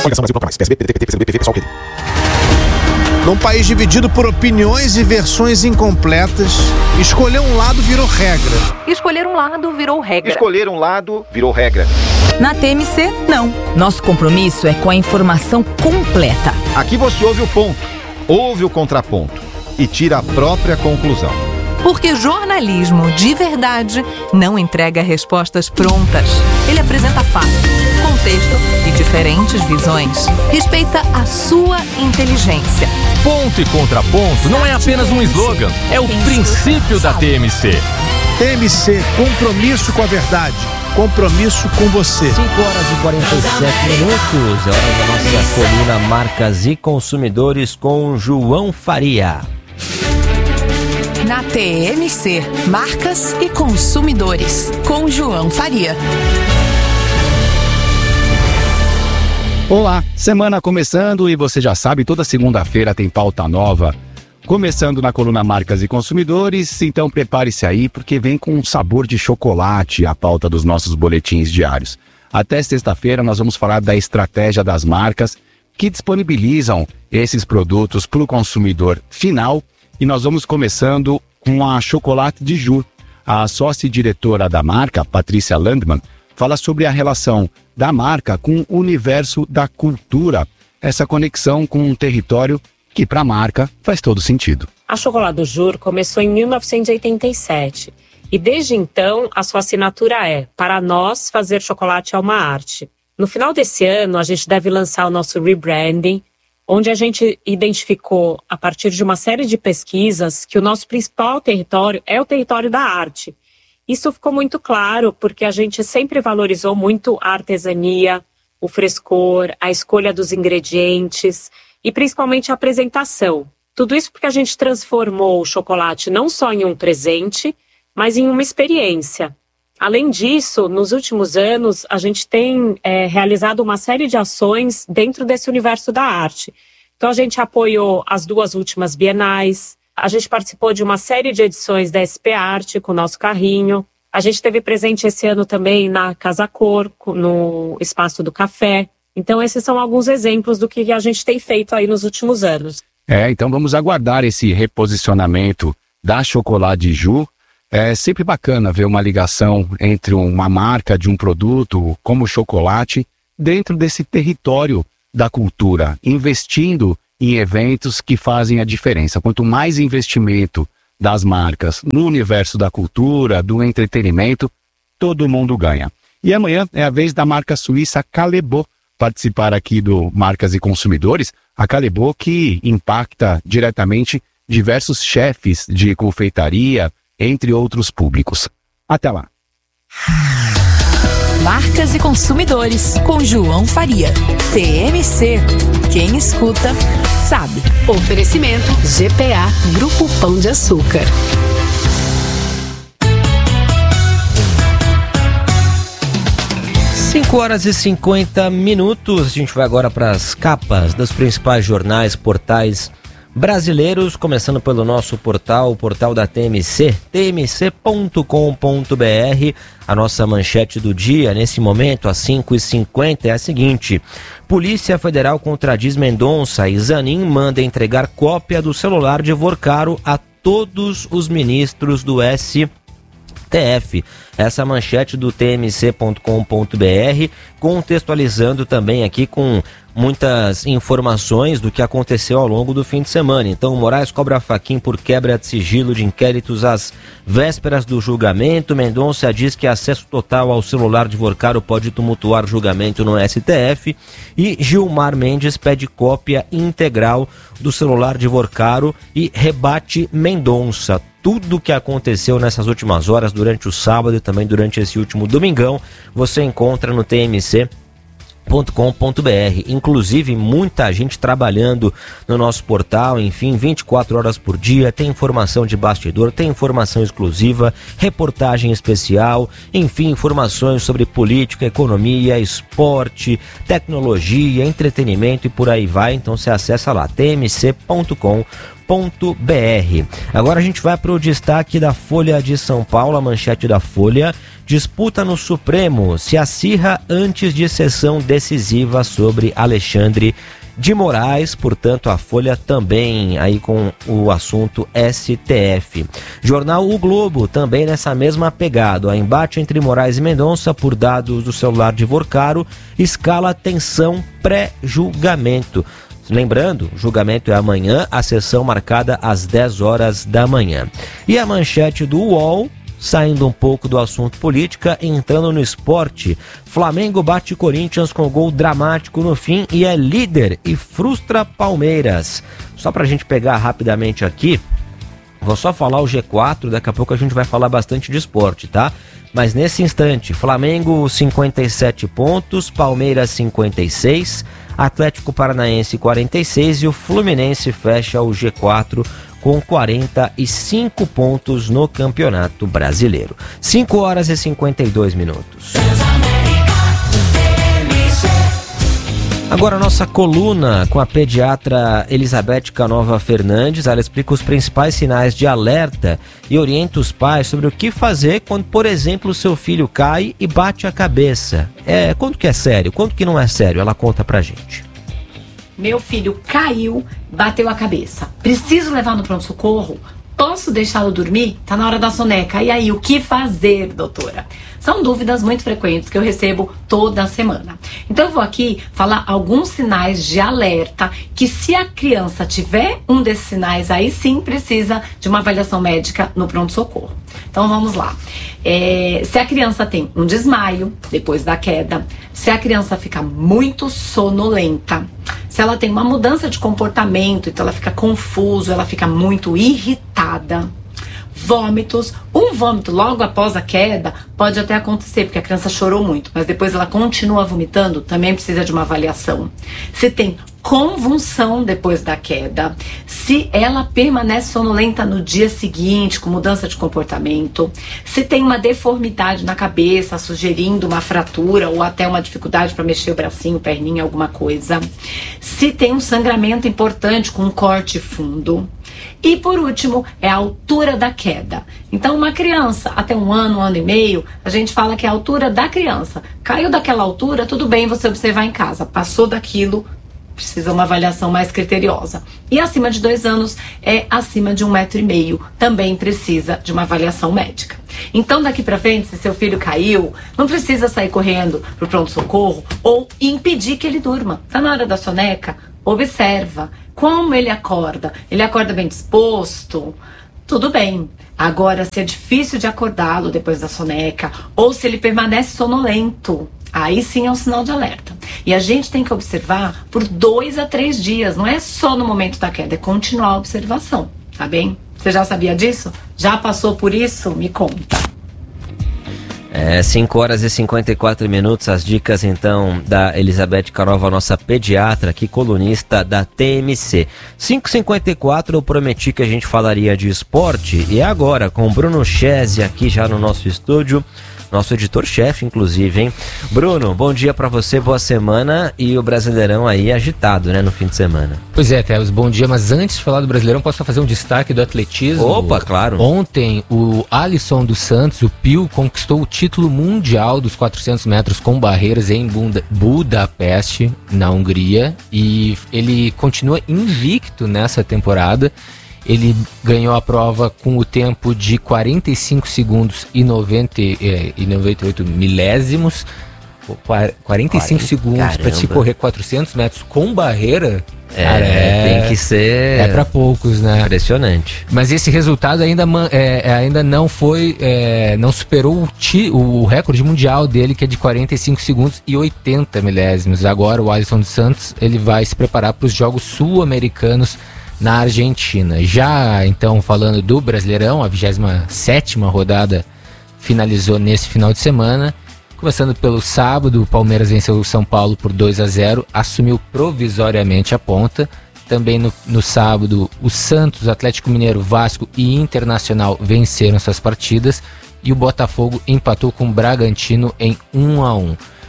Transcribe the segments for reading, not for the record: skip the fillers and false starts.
Num país dividido por opiniões e versões incompletas, escolher um lado virou regra. Escolher um lado virou regra. Escolher um lado virou regra. Na TMC, não. Nosso compromisso é com a informação completa. Aqui você ouve o ponto, ouve o contraponto e tira a própria conclusão. Porque jornalismo de verdade não entrega respostas prontas. Ele apresenta fatos, contexto e diferentes visões. Respeita a sua inteligência. Ponto e contraponto não é apenas um slogan, é o princípio da TMC. TMC, compromisso com a verdade, compromisso com você. 5 horas e 47 minutos, é hora da nossa coluna Marcas e Consumidores com João Faria. Na TMC, Marcas e Consumidores, com João Faria. Olá, semana começando e você já sabe, toda segunda-feira tem pauta nova. Começando na coluna Marcas e Consumidores, então prepare-se aí porque vem com um sabor de chocolate a pauta dos nossos boletins diários. Até sexta-feira nós vamos falar da estratégia das marcas que disponibilizam esses produtos para o consumidor final. E nós vamos começando com a Chocolate de Ju. A sócia-diretora da marca, Patrícia Landman, fala sobre a relação da marca com o universo da cultura. Essa conexão com um território que para a marca faz todo sentido. A Chocolate do Jur começou em 1987 e desde então a sua assinatura é: para nós, fazer chocolate é uma arte. No final desse ano a gente deve lançar o nosso rebranding, onde a gente identificou, a partir de uma série de pesquisas, que o nosso principal território é o território da arte. Isso ficou muito claro porque a gente sempre valorizou muito a artesania, o frescor, a escolha dos ingredientes e principalmente a apresentação. Tudo isso porque a gente transformou o chocolate não só em um presente, mas em uma experiência. Além disso, nos últimos anos, a gente tem realizado uma série de ações dentro desse universo da arte. Então, a gente apoiou as 2 últimas bienais, a gente participou de uma série de edições da SP Arte com o nosso carrinho, a gente esteve presente esse ano também na Casa Cor, no Espaço do Café. Então, esses são alguns exemplos do que a gente tem feito aí nos últimos anos. Então vamos aguardar esse reposicionamento da Chocolate Ju. É sempre bacana ver uma ligação entre uma marca de um produto como o chocolate dentro desse território da cultura, investindo em eventos que fazem a diferença. Quanto mais investimento das marcas no universo da cultura, do entretenimento, todo mundo ganha. E amanhã é a vez da marca suíça Callebaut participar aqui do Marcas e Consumidores. A Callebaut que impacta diretamente diversos chefes de confeitaria, entre outros públicos. Até lá. Marcas e Consumidores, com João Faria. TMC. Quem escuta, sabe. Oferecimento GPA, Grupo Pão de Açúcar. Cinco horas e 50 minutos. A gente vai agora para as capas dos principais jornais, portais brasileiros, começando pelo nosso portal, o portal da TMC, tmc.com.br. A nossa manchete do dia, nesse momento, às 5h50, é a seguinte: Polícia Federal contradiz Mendonça e Zanin manda entregar cópia do celular de Vorcaro a todos os ministros do STF. Essa manchete do tmc.com.br, contextualizando também aqui com muitas informações do que aconteceu ao longo do fim de semana. Então, Moraes cobra faquim por quebra de sigilo de inquéritos às vésperas do julgamento. Mendonça diz que acesso total ao celular de Vorcaro pode tumultuar julgamento no STF. E Gilmar Mendes pede cópia integral do celular de Vorcaro e rebate Mendonça. Tudo o que aconteceu nessas últimas horas, durante o sábado e também durante esse último domingão, você encontra no tmc.com.br. Inclusive, muita gente trabalhando no nosso portal, enfim, 24 horas por dia, tem informação de bastidor, tem informação exclusiva, reportagem especial, enfim, informações sobre política, economia, esporte, tecnologia, entretenimento e por aí vai. Então você acessa lá, tmc.com.br. Agora a gente vai para o destaque da Folha de São Paulo, a manchete da Folha. Disputa no Supremo se acirra antes de sessão decisiva sobre Alexandre de Moraes, portanto a Folha também aí com o assunto STF. Jornal O Globo também nessa mesma pegada. O embate entre Moraes e Mendonça por dados do celular de Vorcaro escala tensão pré-julgamento. Lembrando, o julgamento é amanhã, a sessão marcada às 10 horas da manhã. E a manchete do UOL, saindo um pouco do assunto política, entrando no esporte. Flamengo bate Corinthians com gol dramático no fim e é líder e frustra Palmeiras. Só pra gente pegar rapidamente aqui, vou só falar o G4, daqui a pouco a gente vai falar bastante de esporte, tá? Mas nesse instante, Flamengo 57 pontos, Palmeiras 56, Atlético Paranaense 46 e o Fluminense fecha o G4 com 45 pontos no Campeonato Brasileiro. 5 horas e 52 minutos. Agora a nossa coluna com a pediatra Elizabeth Canova Fernandes. Ela explica os principais sinais de alerta e orienta os pais sobre o que fazer quando, por exemplo, o seu filho cai e bate a cabeça. Quanto que é sério, quanto que não é sério? Ela conta pra gente. Meu filho caiu, bateu a cabeça. Preciso levar no pronto-socorro? Posso deixá-lo dormir? Tá na hora da soneca. E aí, o que fazer, doutora? São dúvidas muito frequentes que eu recebo toda semana. Então eu vou aqui falar alguns sinais de alerta que, se a criança tiver um desses sinais, aí sim precisa de uma avaliação médica no pronto-socorro. Então vamos lá. Se a criança tem um desmaio depois da queda, se a criança fica muito sonolenta, se ela tem uma mudança de comportamento, então ela fica confusa, ela fica muito irritada, vômitos, um vômito logo após a queda pode até acontecer, porque a criança chorou muito, mas depois ela continua vomitando, também precisa de uma avaliação. Se tem convulsão depois da queda, se ela permanece sonolenta no dia seguinte, com mudança de comportamento, se tem uma deformidade na cabeça, sugerindo uma fratura ou até uma dificuldade para mexer o bracinho, perninha, alguma coisa, se tem um sangramento importante com um corte fundo. E por último, é a altura da queda. Então, uma criança até um ano e meio, a gente fala que é a altura da criança. Caiu daquela altura, tudo bem você observar em casa. Passou daquilo, precisa uma avaliação mais criteriosa. E acima de 2 anos, é acima de 1,5 metro, também precisa de uma avaliação médica. Então, daqui pra frente, se seu filho caiu, não precisa sair correndo pro pronto-socorro ou impedir que ele durma. Tá na hora da soneca? Observa como ele acorda. Ele acorda bem disposto? Tudo bem. Agora, se é difícil de acordá-lo depois da soneca, ou se ele permanece sonolento, aí sim é um sinal de alerta. E a gente tem que observar por 2 a 3 dias. Não é só no momento da queda, é continuar a observação. Tá bem? Você já sabia disso? Já passou por isso? Me conta. 5 horas e 54 minutos, as dicas então da Elizabeth Canova, nossa pediatra aqui, colunista da TMC. 5h54, eu prometi que a gente falaria de esporte e é agora com o Bruno Chese aqui já no nosso estúdio. Nosso editor-chefe, inclusive, hein? Bruno, bom dia pra você, boa semana e o Brasileirão aí agitado, né, no fim de semana. Pois é, Théo, bom dia, mas antes de falar do Brasileirão, posso fazer um destaque do atletismo? Opa, claro. Ontem, o Alisson dos Santos, o Pio, conquistou o título mundial dos 400 metros com barreiras em Budapeste, na Hungria, e ele continua invicto nessa temporada. Ele ganhou a prova com o tempo de 45 segundos e 98 milésimos. 45 segundos para se correr 400 metros com barreira. Tem que ser... É para poucos, né? Impressionante. Mas esse resultado ainda não foi... não superou o recorde mundial dele, que é de 45 segundos e 80 milésimos. Agora o Alisson dos Santos ele vai se preparar para os Jogos Sul-Americanos na Argentina. Já então falando do Brasileirão, a 27ª rodada finalizou nesse final de semana. Começando pelo sábado, o Palmeiras venceu o São Paulo por 2-0, assumiu provisoriamente a ponta. Também no sábado, o Santos, Atlético Mineiro, Vasco e Internacional venceram suas partidas e o Botafogo empatou com o Bragantino em 1-1.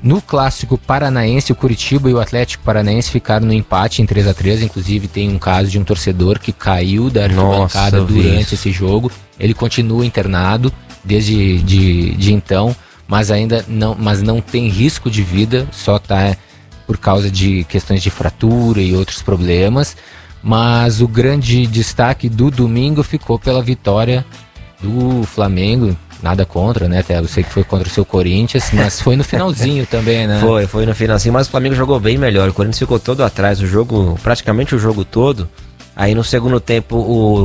No clássico paranaense, o Curitiba e o Atlético Paranaense ficaram no empate em 3-3. Inclusive tem um caso de um torcedor que caiu da arquibancada durante esse jogo. Ele continua internado desde de então, mas ainda não tem risco de vida, só está por causa de questões de fratura e outros problemas. Mas o grande destaque do domingo ficou pela vitória do Flamengo. Nada contra, né? Até eu sei que foi contra o seu Corinthians, mas foi no finalzinho também, né? Foi no finalzinho, mas o Flamengo jogou bem melhor. O Corinthians ficou todo atrás, praticamente o jogo todo. Aí no segundo tempo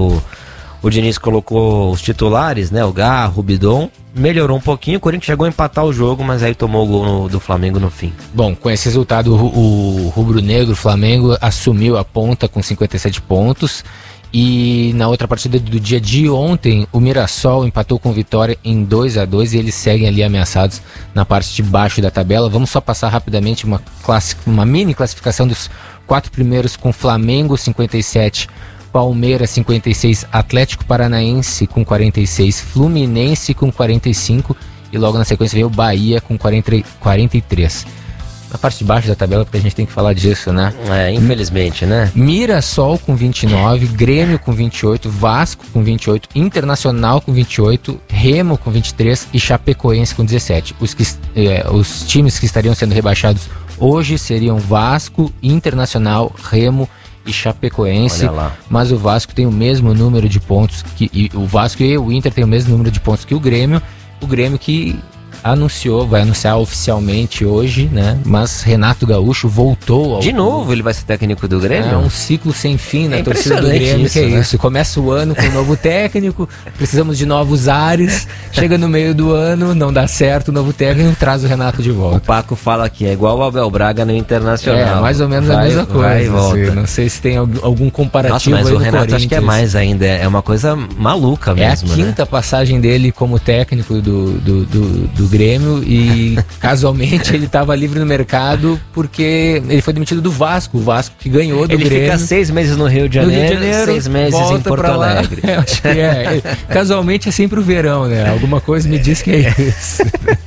o Diniz colocou os titulares, né? O Garro, o Bidon, melhorou um pouquinho. O Corinthians chegou a empatar o jogo, mas aí tomou o gol do Flamengo no fim. Bom, com esse resultado, o rubro-negro, o Flamengo, assumiu a ponta com 57 pontos. E na outra partida do dia de ontem, o Mirassol empatou com Vitória em 2-2 e eles seguem ali ameaçados na parte de baixo da tabela. Vamos só passar rapidamente uma mini classificação dos 4 primeiros, com Flamengo 57, Palmeiras 56, Atlético Paranaense com 46, Fluminense com 45 e logo na sequência veio o Bahia com 43. Na parte de baixo da tabela, porque a gente tem que falar disso, né? Infelizmente, né? Mirassol com 29, Grêmio com 28, Vasco com 28, Internacional com 28, Remo com 23 e Chapecoense com 17. Os times que estariam sendo rebaixados hoje seriam Vasco, Internacional, Remo e Chapecoense. Olha lá. Mas o Vasco tem o mesmo número de pontos o Vasco e o Inter tem o mesmo número de pontos que o Grêmio. O Grêmio que vai anunciar oficialmente hoje, né? Mas Renato Gaúcho voltou de novo, ele vai ser técnico do Grêmio? É um ciclo sem fim na torcida do Grêmio, isso, que é isso. Começa o ano com um novo técnico, precisamos de novos ares, chega no meio do ano, não dá certo o novo técnico, traz o Renato de volta. O Paco fala que é igual o Abel Braga no Internacional. É, mais ou menos a mesma coisa. Vai e volta. Assim, não sei se tem algum comparativo. Nossa, mas o Renato acho que é mais ainda, é uma coisa maluca mesmo. É a quinta passagem dele como técnico do Grêmio e casualmente ele estava livre no mercado porque ele foi demitido do Vasco, o Vasco que ganhou do Grêmio. Ele fica 6 meses no Rio de Janeiro, 6 meses em Porto Alegre. Acho que casualmente é sempre o verão, né? Alguma coisa me diz que é isso.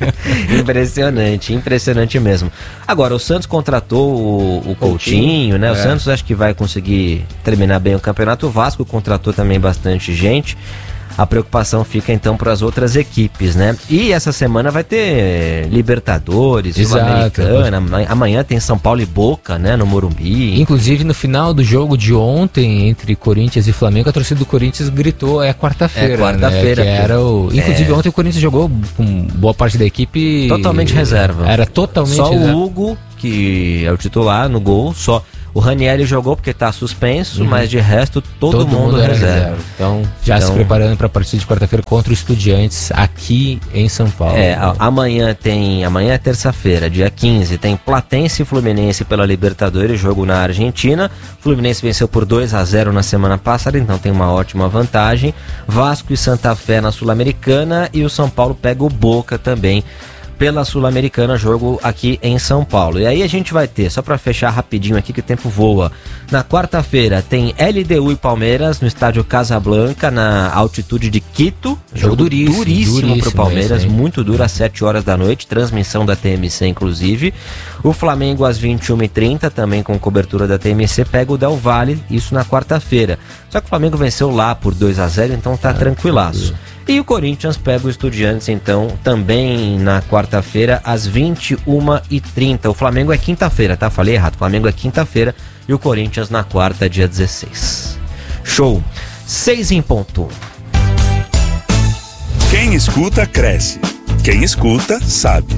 Impressionante mesmo. Agora, o Santos contratou o Coutinho, né? O Santos acho que vai conseguir terminar bem o campeonato. O Vasco contratou também bastante gente. A preocupação fica então para as outras equipes, né? E essa semana vai ter Libertadores, Sul-Americana. Amanhã tem São Paulo e Boca, né? No Morumbi. Inclusive no final do jogo de ontem entre Corinthians e Flamengo, a torcida do Corinthians gritou: é quarta-feira. É quarta-feira. Né? Inclusive ontem o Corinthians jogou com boa parte da equipe totalmente reserva. Era totalmente só reserva. O Hugo, que é o titular no gol, só. O Ranieri jogou porque está suspenso, mas de resto todo mundo era reserva. Então, se preparando para a partida de quarta-feira contra o Estudiantes aqui em São Paulo. Amanhã é terça-feira, dia 15, tem Platense e Fluminense pela Libertadores, jogo na Argentina. Fluminense venceu por 2-0 na semana passada, então tem uma ótima vantagem. Vasco e Santa Fé na Sul-Americana e o São Paulo pega o Boca também pela Sul-Americana, jogo aqui em São Paulo. E aí a gente vai ter, só para fechar rapidinho aqui que o tempo voa, na quarta-feira tem LDU e Palmeiras no estádio Casablanca, na altitude de Quito. Jogo duríssimo pro Palmeiras, muito duro, às 7 horas da noite, transmissão da TMC inclusive. O Flamengo às 21h30, também com cobertura da TMC, pega o Del Valle, isso na quarta-feira. Só que o Flamengo venceu lá por 2-0, então tá tranquilaço. E o Corinthians pega o Estudiantes, então, também na quarta-feira, às 21h30. O Flamengo é quinta-feira, tá? Falei errado. O Flamengo é quinta-feira e o Corinthians na quarta, dia 16. Show. 6 em ponto. Quem escuta, cresce. Quem escuta, sabe.